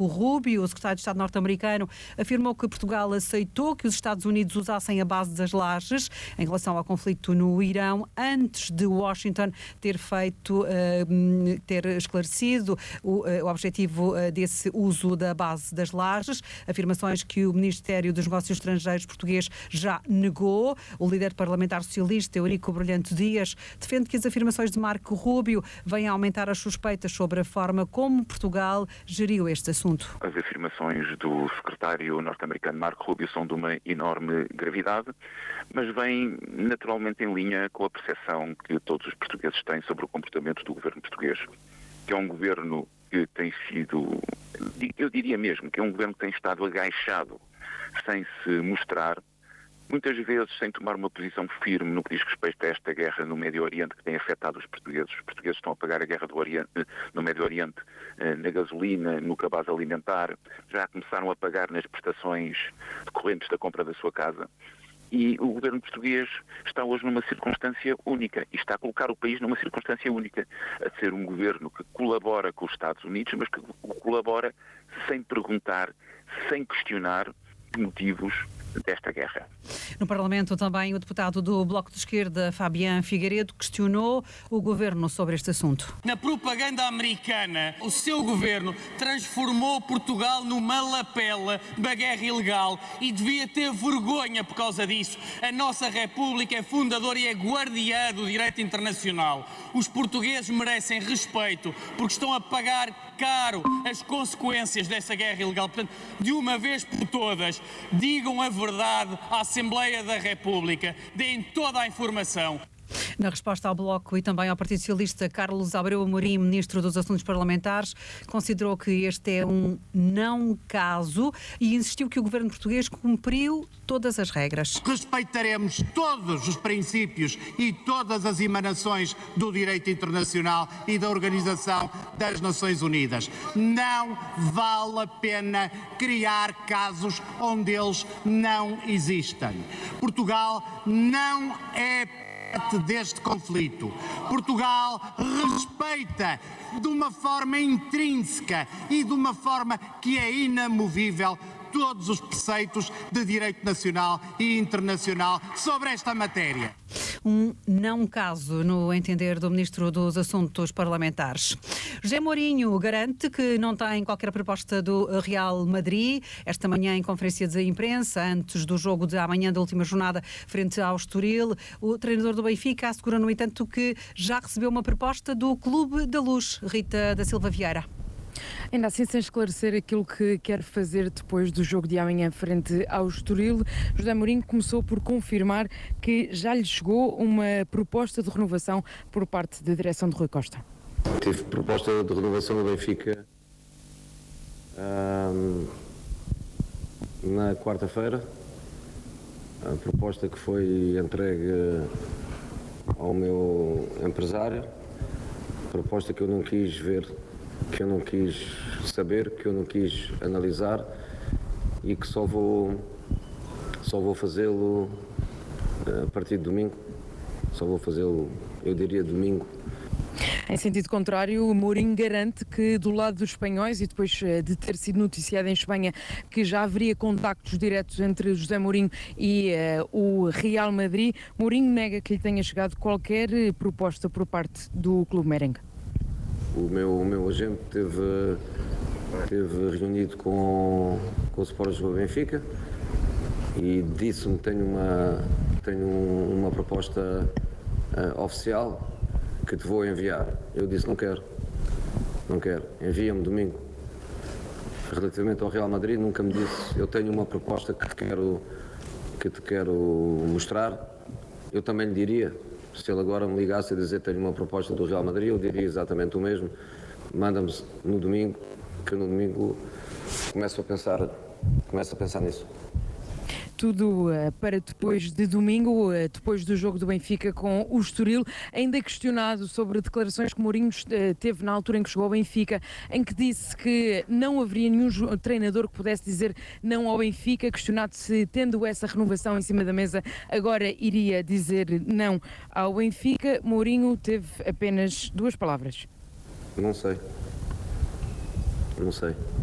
Marco Rubio, o secretário de Estado norte-americano, afirmou que Portugal aceitou que os Estados Unidos usassem a base das lajes em relação ao conflito no Irão, antes de Washington ter esclarecido o objetivo desse uso da base das lajes, afirmações que o Ministério dos Negócios Estrangeiros português já negou. O líder parlamentar socialista, Eurico Brilhante Dias, defende que as afirmações de Marco Rubio vêm a aumentar as suspeitas sobre a forma como Portugal geriu este assunto. As afirmações do secretário norte-americano Marco Rubio são de uma enorme gravidade, mas vêm naturalmente em linha com a percepção que todos os portugueses têm sobre o comportamento do governo português, que é um governo que tem sido, eu diria mesmo, que é um governo que tem estado agachado, sem se mostrar, muitas vezes sem tomar uma posição firme no que diz respeito a esta guerra no Médio Oriente que tem afetado os portugueses. Os portugueses estão a pagar a guerra no Médio Oriente, na gasolina, no cabaz alimentar, já começaram a pagar nas prestações decorrentes da compra da sua casa. E o governo português está hoje numa circunstância única e está a colocar o país numa circunstância única, a ser um governo que colabora com os Estados Unidos, mas que colabora sem perguntar, sem questionar os motivos desta guerra. No Parlamento também o deputado do Bloco de Esquerda, Fabián Figueiredo, questionou o governo sobre este assunto. Na propaganda americana, o seu governo transformou Portugal numa lapela da guerra ilegal e devia ter vergonha por causa disso. A nossa República é fundadora e é guardiã do direito internacional. Os portugueses merecem respeito porque estão a pagar caro as consequências dessa guerra ilegal. Portanto, de uma vez por todas, digam a verdade à Assembleia da República, deem toda a informação. Na resposta ao Bloco e também ao Partido Socialista, Carlos Abreu Amorim, Ministro dos Assuntos Parlamentares, considerou que este é um não caso e insistiu que o governo português cumpriu todas as regras. Respeitaremos todos os princípios e todas as emanações do direito internacional e da Organização das Nações Unidas. Não vale a pena criar casos onde eles não existem. Portugal não é deste conflito. Portugal respeita de uma forma intrínseca e de uma forma que é inamovível todos os preceitos de direito nacional e internacional sobre esta matéria. Um não caso, no entender do Ministro dos Assuntos Parlamentares. José Mourinho garante que não tem qualquer proposta do Real Madrid. Esta manhã, em conferência de imprensa, antes do jogo de amanhã da última jornada frente ao Estoril, o treinador do Benfica assegura, no entanto, que já recebeu uma proposta do Clube da Luz. Rita da Silva Vieira. Ainda assim, sem esclarecer aquilo que quer fazer depois do jogo de amanhã frente ao Estoril, José Mourinho começou por confirmar que já lhe chegou uma proposta de renovação por parte da direção de Rui Costa. Tive proposta de renovação do Benfica na quarta-feira, a proposta que foi entregue ao meu empresário, proposta que eu não quis ver, que eu não quis saber, que eu não quis analisar e que só vou fazê-lo a partir de domingo, só vou fazê-lo, eu diria, domingo. Em sentido contrário, Mourinho garante que do lado dos espanhóis, e depois de ter sido noticiado em Espanha que já haveria contactos diretos entre José Mourinho e o Real Madrid, Mourinho nega que lhe tenha chegado qualquer proposta por parte do Clube Merengue. O meu agente esteve reunido com o Sport Lisboa Benfica e disse-me que tenho uma proposta oficial que te vou enviar. Eu disse não quero, envia-me domingo. Relativamente ao Real Madrid, nunca me disse eu tenho uma proposta que te quero mostrar. Eu também lhe diria, se ele agora me ligasse a dizer que tenho uma proposta do Real Madrid, eu diria exatamente o mesmo. Manda-me no domingo, que eu no domingo começo a pensar nisso. Tudo para depois de domingo, depois do jogo do Benfica com o Estoril, ainda questionado sobre declarações que Mourinho teve na altura em que chegou ao Benfica, em que disse que não haveria nenhum treinador que pudesse dizer não ao Benfica, questionado se, tendo essa renovação em cima da mesa, agora iria dizer não ao Benfica. Mourinho teve apenas duas palavras. Não sei.